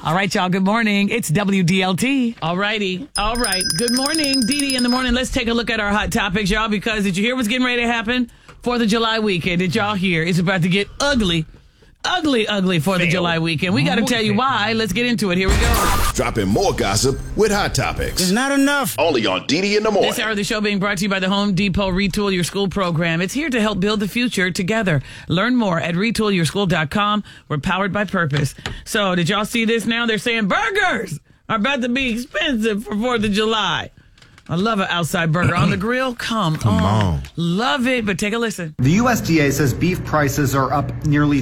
All right, y'all. Good morning. It's WDLT. All righty. All right. Good morning, Dee Dee in the morning. Let's take a look at our hot topics, y'all, because did you hear what's getting ready to happen? 4th of July weekend. Did y'all hear? It's about to get ugly. Ugly 4th of July weekend. We got to tell you why. Let's get into it. Here we go. Dropping more gossip with Hot Topics. It's not enough. Only on DD in the morning. This hour of the show being brought to you by the Home Depot Retool Your School program. It's here to help build the future together. Learn more at retoolyourschool.com. We're powered by purpose. So did y'all see this now? They're saying burgers are about to be expensive for 4th of July. I love an outside burger on the grill. Come on. Love it, but take a listen. The USDA says beef prices are up nearly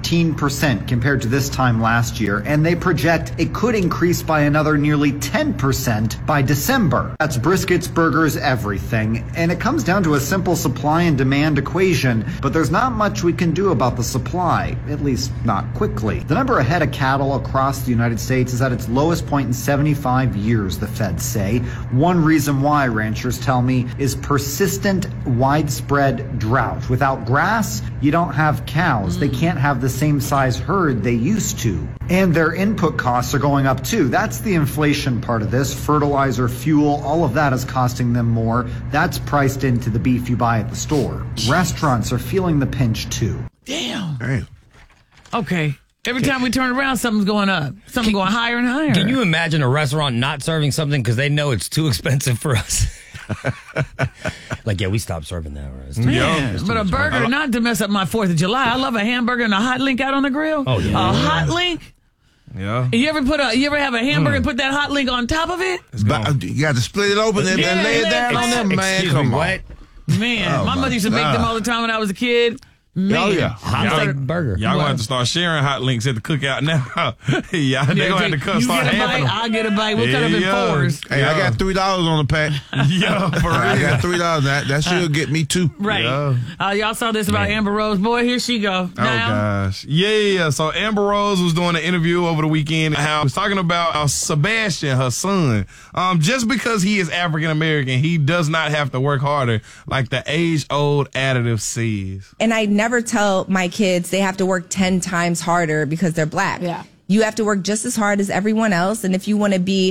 13% compared to this time last year, and they project it could increase by another nearly 10% by December. That's briskets, burgers, everything. And it comes down to a simple supply and demand equation, but there's not much we can do about the supply, at least not quickly. The number of head of cattle across the United States is at its lowest point in 75 years, the feds say. One reason why, ranchers tell me, is persistent, widespread drought. Without grass, you don't have cows. They can't have the same size herd they used to. And their input costs are going up too. That's the inflation part of this. Fertilizer, fuel, all of that is costing them more. That's priced into the beef you buy at the store. Restaurants are feeling the pinch too. Damn. Okay. Every time we turn around, something's going up. Something's going higher and higher. Can you imagine a restaurant not serving something because they know it's too expensive for us? Like, yeah, we stopped serving that. Right? Man, but a burger, not to mess up my 4th of July. I love a hamburger and a hot link out on the grill. Oh, yeah. A hot link. Yeah. You ever have a hamburger and put that hot link on top of it? But you got to split it open and lay it down on them, man. Come on. What? Man, my mother used to make them all the time when I was a kid. Man. Oh, yeah. Hot link burger. Y'all going to have to start sharing hot links at the cookout now. Yeah, they're going to have to start having them. I'll get a bite. We'll cut them in fours. Hey, I got $3 on the pack. Yeah, for real. I got $3. That should get me too. Right. Yeah. Y'all saw this about Amber Rose. Boy, here she go. Gosh. Yeah. So Amber Rose was doing an interview over the weekend. How was talking about Sebastian, her son. Just because he is African American, he does not have to work harder, like the age-old additive says. And I never tell my kids they have to work 10 times harder because they're black. Yeah. You have to work just as hard as everyone else. And if you want to be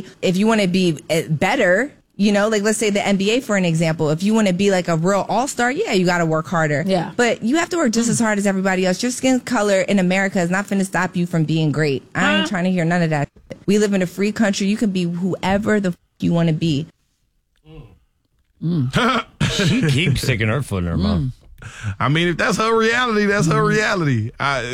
better, you know, like let's say the NBA for an example, if you want to be like a real all-star, yeah, you got to work harder. Yeah. But you have to work just as hard as everybody else. Your skin color in America is not going to stop you from being great. I ain't trying to hear none of that. We live in a free country. You can be whoever the you want to be. She keeps sticking her foot in her mouth. I mean, if that's her reality, that's her reality.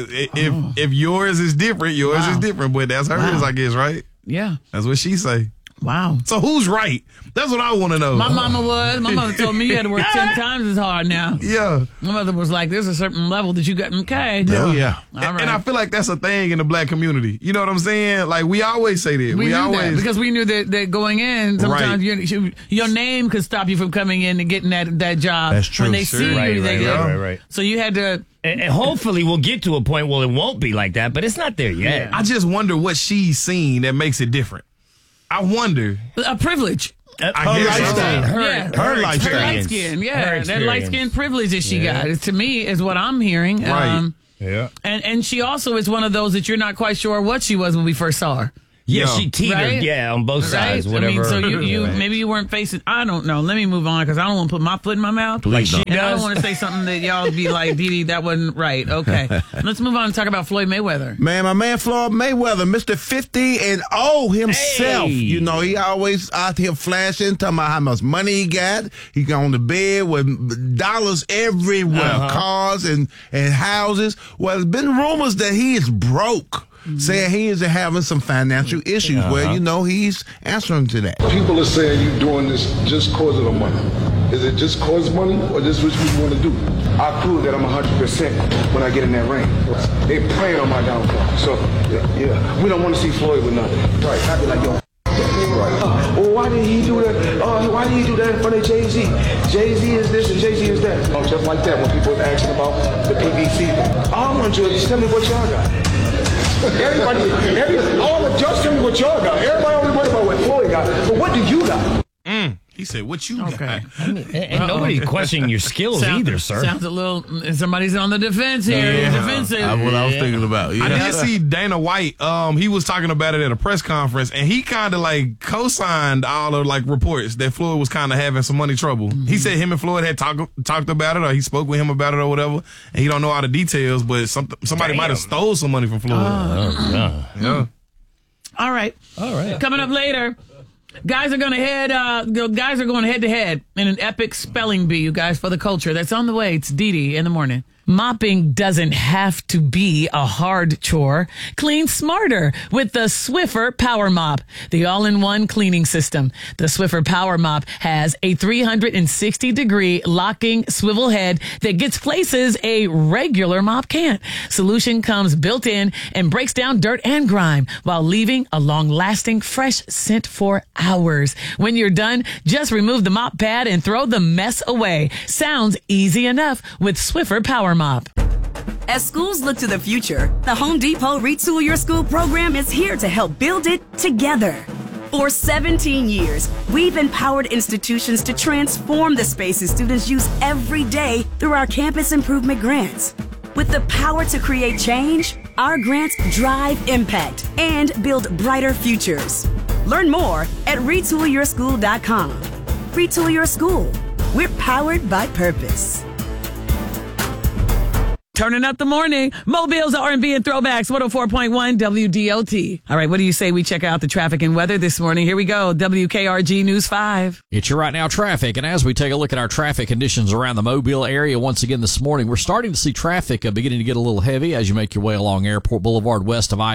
If yours is different, yours is different. But that's hers, I guess, right? Yeah. That's what she say. Wow. So who's right? That's what I want to know. My mother told me you had to work 10 times as hard now. Yeah. My mother was like, there's a certain level that you got. Okay. Oh, yeah. All right. And I feel like that's a thing in the black community. You know what I'm saying? Like, we always say that. We knew always that because we knew that going in, sometimes your name could stop you from coming in and getting that job. That's true. When they see you, they go. Right. So you had to... And hopefully we'll get to a point where it won't be like that, but it's not there yet. I just wonder what she's seen that makes it different. I wonder. A privilege. Her lifestyle. Her light skin. Yeah. That light skin privilege that she got. To me, is what I'm hearing. Right. Yeah. And she also is one of those that you're not quite sure what she was when we first saw her. Yeah, she teetered, right? On both sides, whatever. I mean, so you maybe you weren't facing, I don't know. Let me move on because I don't want to put my foot in my mouth. Like she does. I don't want to say something that y'all be like, Dee Dee, that wasn't right. Okay. Let's move on and talk about Floyd Mayweather. Man, my man Floyd Mayweather, Mr. 50-0 himself. Hey. You know, he always out here flashing, talking about how much money he got. He got on the bed with dollars everywhere, cars and houses. Well, there's been rumors that he is broke. Saying he is having some financial issues where, you know, he's answering to that. People are saying you're doing this just because of the money. Is it just cause money or just what you want to do? I prove that I'm 100% when I get in that ring. They praying on my downfall. So, yeah, we don't want to see Floyd with nothing. Right, I be like, yo, right. Well, why did he do that? Why did he do that in front of Jay-Z? Jay-Z is this and Jay-Z is that. Just like that when people are asking about the PVC. I want you to just tell me what y'all got. All the just tell me what y'all got. Everybody only worry about what Floyd got. But what do you got? He He said, "What you Okay. got?" I mean, and nobody questioning your skills either, sir. Sounds a little. Somebody's on the defense here. Yeah. Defensive. That's what I was thinking about. Yeah. I did see Dana White. He was talking about it at a press conference, and he kind of like co-signed all of like reports that Floyd was kind of having some money trouble. He said him and Floyd had talked about it, or he spoke with him about it, or whatever. And he don't know all the details, but somebody might have stole some money from Floyd. Yeah. All right. Coming up later, guys are going head to head in an epic spelling bee, you guys, for the culture. That's on the way. It's Dee Dee in the morning. Mopping doesn't have to be a hard chore. Clean smarter with the Swiffer Power Mop, the all-in-one cleaning system. The Swiffer Power Mop has a 360-degree locking swivel head that gets places a regular mop can't. Solution comes built in and breaks down dirt and grime while leaving a long-lasting fresh scent for hours. When you're done, just remove the mop pad and throw the mess away. Sounds easy enough with Swiffer Power Mop. As schools look to the future, the Home Depot Retool Your School program is here to help build it together. For 17 years, we've empowered institutions to transform the spaces students use every day through our campus improvement grants. With the power to create change, our grants drive impact and build brighter futures. Learn more at retoolyourschool.com. Retool Your School. We're powered by purpose. Turning up the morning. Mobile's R&B and throwbacks. 104.1 WDLT. All right, what do you say we check out the traffic and weather this morning? Here we go. WKRG News 5. It's your right now traffic. And as we take a look at our traffic conditions around the Mobile area once again this morning, we're starting to see traffic beginning to get a little heavy as you make your way along Airport Boulevard west of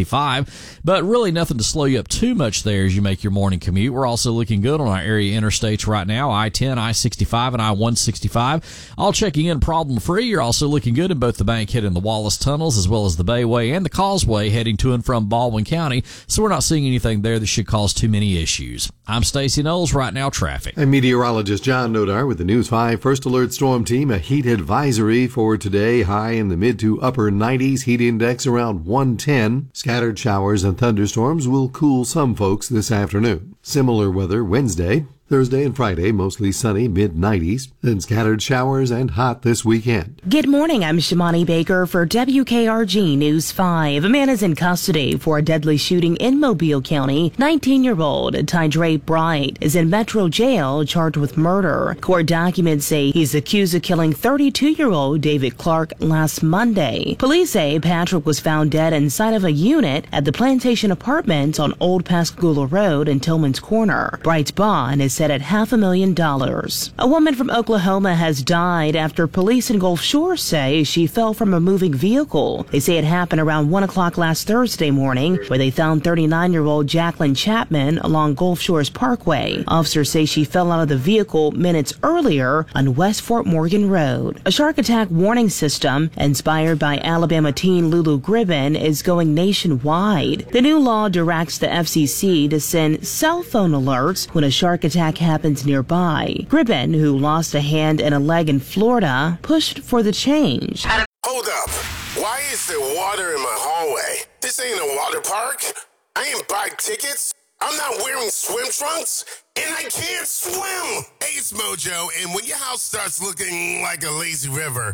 I-65. But really nothing to slow you up too much there as you make your morning commute. We're also looking good on our area interstates right now. I-10, I-65, and I-165. All checking in problem free. You're also looking good in both the Bankhead and the Wallace tunnels, as well as the Bayway and the Causeway heading to and from Baldwin County. So we're not seeing anything there that should cause too many issues. I'm Stacey Knowles, right now traffic. I'm meteorologist John Nodar with the News 5 First Alert Storm Team. A heat advisory for today, high in the mid to upper 90s, heat index around 110. Scattered showers and thunderstorms will cool some folks this afternoon. Similar weather Wednesday. Thursday and Friday, mostly sunny, mid-90s, then scattered showers and hot this weekend. Good morning, I'm Shimani Baker for WKRG News 5. A man is in custody for a deadly shooting in Mobile County. 19-year-old Tydre Bright is in Metro Jail charged with murder. Court documents say he's accused of killing 32-year-old David Clark last Monday. Police say Patrick was found dead inside of a unit at the Plantation Apartments on Old Pascagoula Road in Tillman's Corner. Bright's bond is set at $500,000. A woman from Oklahoma has died after police in Gulf Shores say she fell from a moving vehicle. They say it happened around 1 o'clock last Thursday morning, where they found 39-year-old Jacqueline Chapman along Gulf Shores Parkway. Officers say she fell out of the vehicle minutes earlier on West Fort Morgan Road. A shark attack warning system inspired by Alabama teen Lulu Gribben is going nationwide. The new law directs the FCC to send cell phone alerts when a shark attack happens nearby. Gribben, who lost a hand and a leg in Florida, pushed for the change. Hold up. Why is there water in my hallway? This ain't a water park. I ain't buy tickets. I'm not wearing swim trunks. And I can't swim. Hey, it's Mojo. And when your house starts looking like a lazy river,